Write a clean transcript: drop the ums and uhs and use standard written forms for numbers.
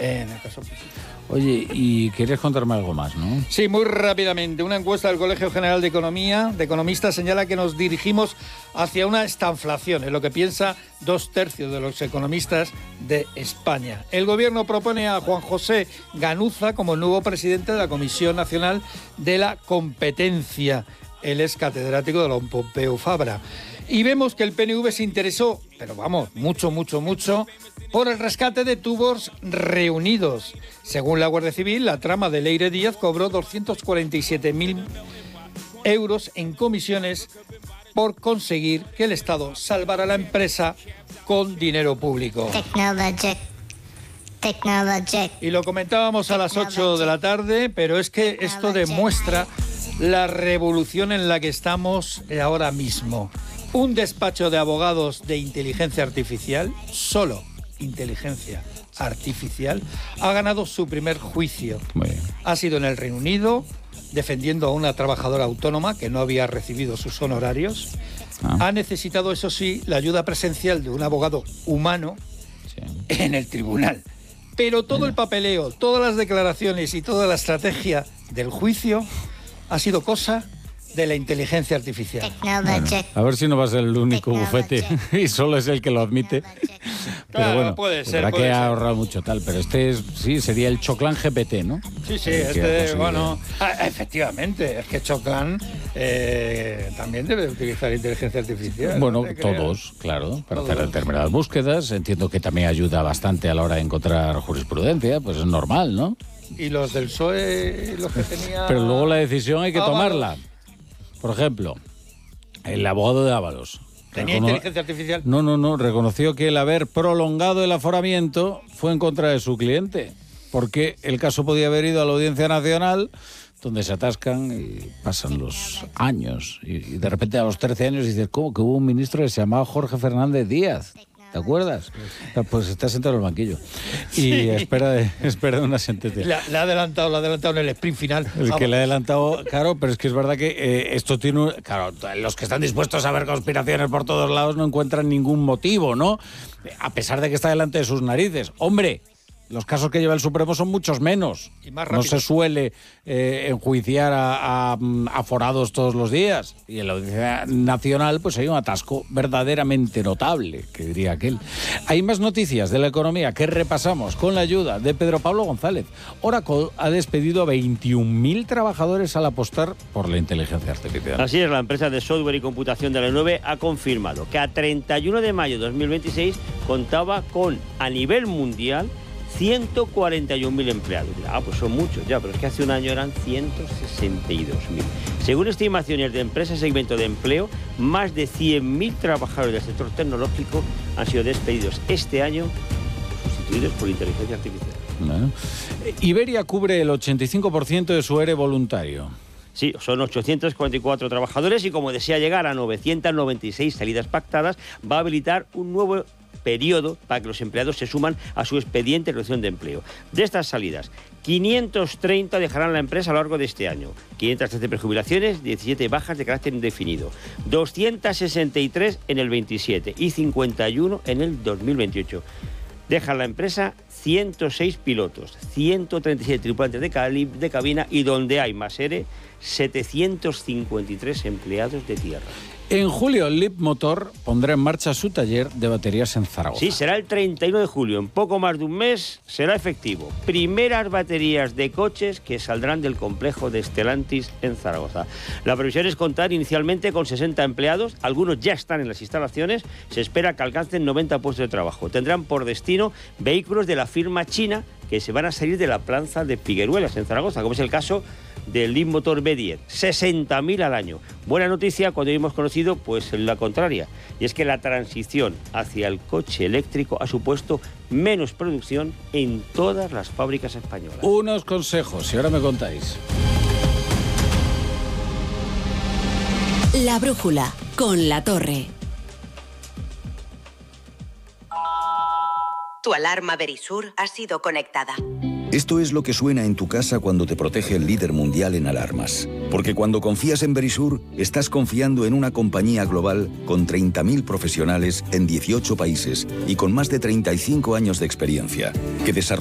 en el caso positivo. Oye, y querías contarme algo más, ¿no? Sí, muy rápidamente. Una encuesta del Colegio General de Economistas, señala que nos dirigimos hacia una estanflación, es lo que piensa 2/3 de los economistas de España. El Gobierno propone a Juan José Ganuza como el nuevo presidente de la Comisión Nacional de la Competencia. Él es catedrático de la Pompeu Fabra. Y vemos que el PNV se interesó, pero vamos, mucho, por el rescate de tubos reunidos. Según la Guardia Civil, la trama de Leire Díaz cobró 247.000 euros en comisiones por conseguir que el Estado salvara la empresa con dinero público. Y lo comentábamos a las 8 de la tarde, pero es que esto demuestra la revolución en la que estamos ahora mismo. Un despacho de abogados de inteligencia artificial, solo inteligencia artificial, ha ganado su primer juicio. Ha sido en el Reino Unido, defendiendo a una trabajadora autónoma que no había recibido sus honorarios. Ha necesitado, eso sí, la ayuda presencial de un abogado humano en el tribunal. Pero todo el papeleo, todas las declaraciones y toda la estrategia del juicio ha sido cosa de la inteligencia artificial. Bueno, a ver si no va a ser el único bufete y solo es el que lo admite. Pero claro, bueno, puede ser, que ha ahorrado mucho tal, pero sí sería el Choclan GPT, ¿no? Sí, efectivamente, es que Choclan también debe utilizar inteligencia artificial. Bueno, todos, claro, para hacer determinadas búsquedas. Entiendo que también ayuda bastante a la hora de encontrar jurisprudencia, pues es normal, ¿no? Y los del PSOE, los que tenía... Pero luego la decisión hay que tomarla. Por ejemplo, el abogado de Ábalos. ¿Tenía inteligencia artificial? No. Reconoció que el haber prolongado el aforamiento fue en contra de su cliente, porque el caso podía haber ido a la Audiencia Nacional, donde se atascan y pasan los años. Y de repente a los 13 años dices, ¿cómo? Que hubo un ministro que se llamaba Jorge Fernández Díaz. ¿Te acuerdas? Pues está sentado en el banquillo. Y espera una sentencia. Le ha adelantado en el sprint final. El que le ha adelantado, claro, pero es que es verdad que esto tiene... Claro, los que están dispuestos a ver conspiraciones por todos lados no encuentran ningún motivo, ¿no? A pesar de que está delante de sus narices. ¡Hombre! Los casos que lleva el Supremo son muchos menos. Y más rápido. No se suele enjuiciar a aforados todos los días. Y en la Audiencia Nacional pues hay un atasco verdaderamente notable, que diría aquel. Hay más noticias de la economía que repasamos con la ayuda de Pedro Pablo González. Oracle ha despedido a 21.000 trabajadores al apostar por la inteligencia artificial. Así es, la empresa de software y computación de la nube ha confirmado que a 31 de mayo de 2026 contaba con, a nivel mundial, 141.000 empleados. Pues son muchos ya, pero es que hace un año eran 162.000. Según estimaciones de empresas segmento de empleo, más de 100.000 trabajadores del sector tecnológico han sido despedidos este año, sustituidos por inteligencia artificial. Bueno. Iberia cubre el 85% de su ERE voluntario. Sí, son 844 trabajadores y como desea llegar a 996 salidas pactadas, va a habilitar un nuevo periodo para que los empleados se suman a su expediente de reducción de empleo. De estas salidas, 530 dejarán la empresa a lo largo de este año, 513 prejubilaciones, 17 bajas de carácter indefinido, 263 en el 27 y 51 en el 2028. Dejan la empresa 106 pilotos, 137 tripulantes de cabina y donde hay más ERE, 753 empleados de tierra. En julio, Leapmotor pondrá en marcha su taller de baterías en Zaragoza. Sí, será el 31 de julio. En poco más de un mes será efectivo. Primeras baterías de coches que saldrán del complejo de Stellantis en Zaragoza. La previsión es contar inicialmente con 60 empleados. Algunos ya están en las instalaciones. Se espera que alcancen 90 puestos de trabajo. Tendrán por destino vehículos de la firma china que se van a salir de la plaza de Figueruelas en Zaragoza, como es el caso del Leapmotor B10, 60.000 al año. Buena noticia cuando hemos conocido pues la contraria, y es que la transición hacia el coche eléctrico ha supuesto menos producción en todas las fábricas españolas. Unos consejos, y ahora me contáis. La brújula, con La Torre. Tu alarma Verisur ha sido conectada. Esto es lo que suena en tu casa cuando te protege el líder mundial en alarmas. Porque cuando confías en Verisur, estás confiando en una compañía global con 30.000 profesionales en 18 países y con más de 35 años de experiencia, que desarrolla